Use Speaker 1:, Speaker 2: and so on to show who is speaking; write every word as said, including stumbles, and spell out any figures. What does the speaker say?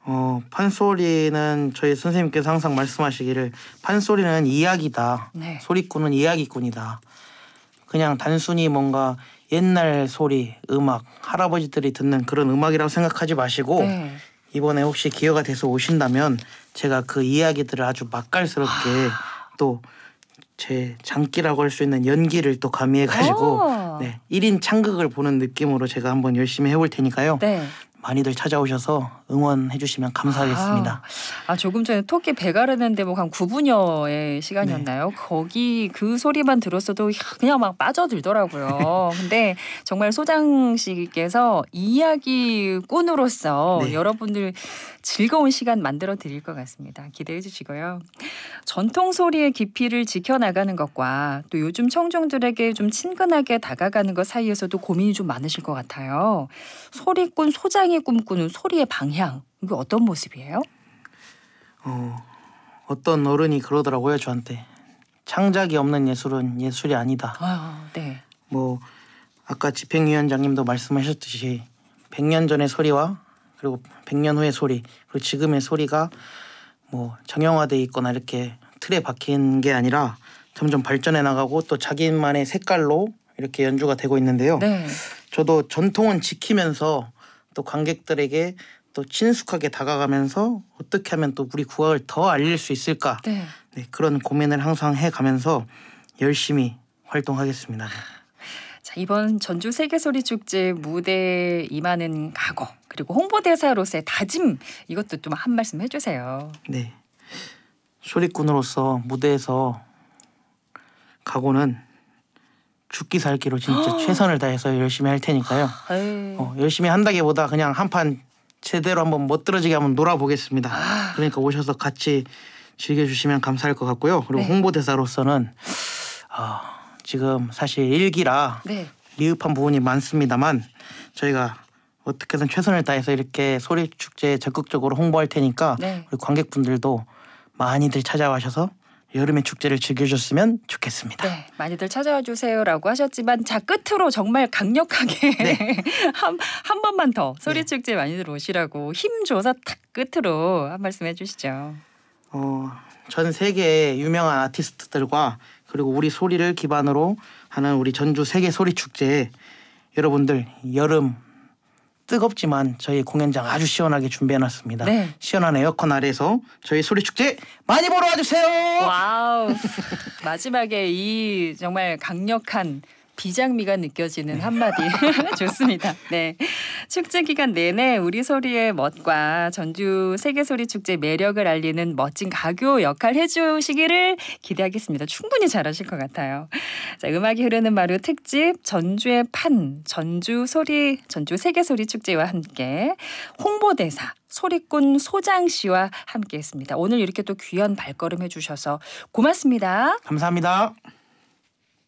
Speaker 1: 어, 판소리는 저희 선생님께서 항상 말씀하시기를 판소리는 이야기다.
Speaker 2: 네.
Speaker 1: 소리꾼은 이야기꾼이다. 그냥 단순히 뭔가 옛날 소리, 음악, 할아버지들이 듣는 그런 음악이라고 생각하지 마시고
Speaker 2: 네.
Speaker 1: 이번에 혹시 기회가 돼서 오신다면 제가 그 이야기들을 아주 맛깔스럽게 또 제 장기라고 할 수 있는 연기를 또 가미해가지고
Speaker 2: 오.
Speaker 1: 네, 일 인 찬극을 보는 느낌으로 제가 한번 열심히 해볼 테니까요.
Speaker 2: 네.
Speaker 1: 많이들 찾아오셔서 응원해 주시면 감사하겠습니다.
Speaker 2: 아, 아 조금 전에 토끼 배 가르는 대목 한 구 분여의 시간이었나요? 네. 거기 그 소리만 들었어도 그냥 막 빠져들더라고요. 근데 정말 소장 씨께서 이야기꾼으로서 네. 여러분들 즐거운 시간 만들어 드릴 것 같습니다. 기대해 주시고요. 전통 소리의 깊이를 지켜나가는 것과 또 요즘 청중들에게 좀 친근하게 다가가는 것 사이에서도 고민이 좀 많으실 것 같아요. 소리꾼 소장이 꿈꾸는 소리의 방향, 이게 어떤 모습이에요?
Speaker 1: 어, 어떤 어른이 그러더라고요, 저한테. 창작이 없는 예술은 예술이 아니다.
Speaker 2: 아, 네.
Speaker 1: 뭐 아까 집행위원장님도 말씀하셨듯이 백 년 전의 소리와 그리고 백 년 후의 소리, 그리고 지금의 소리가 뭐 정형화돼 있거나 이렇게 틀에 박힌 게 아니라 점점 발전해 나가고 또 자기만의 색깔로 이렇게 연주가 되고 있는데요.
Speaker 2: 네.
Speaker 1: 저도 전통은 지키면서 또 관객들에게 또 친숙하게 다가가면서 어떻게 하면 또 우리 국악을 더 알릴 수 있을까?
Speaker 2: 네.
Speaker 1: 네, 그런 고민을 항상 해가면서 열심히 활동하겠습니다.
Speaker 2: 자, 이번 전주 세계소리 축제 무대에 임하는 각오 그리고 홍보대사로서의 다짐 이것도 좀 한 말씀 해주세요.
Speaker 1: 네, 소리꾼으로서 무대에서 각오는 죽기 살기로 진짜 최선을 다해서 열심히 할 테니까요. 어, 열심히 한다기보다 그냥 한판 제대로 한번 멋들어지게 한번 놀아보겠습니다.
Speaker 2: 아.
Speaker 1: 그러니까 오셔서 같이 즐겨주시면 감사할 것 같고요. 그리고
Speaker 2: 네.
Speaker 1: 홍보대사로서는 어, 지금 사실 일기라
Speaker 2: 네.
Speaker 1: 미흡한 부분이 많습니다만 저희가 어떻게든 최선을 다해서 이렇게 소리축제에 적극적으로 홍보할 테니까
Speaker 2: 네.
Speaker 1: 우리 관객분들도 많이들 찾아와셔서 여름의 축제를 즐겨줬으면 좋겠습니다.
Speaker 2: 네, 많이들 찾아와 주세요라고 하셨지만 자 끝으로 정말 강력하게
Speaker 1: 네.
Speaker 2: 한, 한 번만 더 소리축제 많이들 오시라고 힘 줘서 탁 끝으로 한 말씀 해주시죠.
Speaker 1: 어, 전 세계의 유명한 아티스트들과 그리고 우리 소리를 기반으로 하는 우리 전주 세계 소리 축제에 여러분들 여름 뜨겁지만 저희 공연장 아주 시원하게 준비해놨습니다.
Speaker 2: 네.
Speaker 1: 시원한 에어컨 아래서 저희 소리 축제 많이 보러 와주세요.
Speaker 2: 와우. 마지막에 이 정말 강력한 비장미가 느껴지는
Speaker 1: 네.
Speaker 2: 한마디 좋습니다. 네, 축제 기간 내내 우리 소리의 멋과 전주 세계소리 축제 매력을 알리는 멋진 가교 역할 해주시기를 기대하겠습니다. 충분히 잘하실 것 같아요. 자, 음악이 흐르는 마루 특집 전주의 판 전주 소리 전주 세계소리 축제와 함께 홍보대사 소리꾼 소장 씨와 함께했습니다. 오늘 이렇게 또 귀한 발걸음 해주셔서 고맙습니다.
Speaker 1: 감사합니다.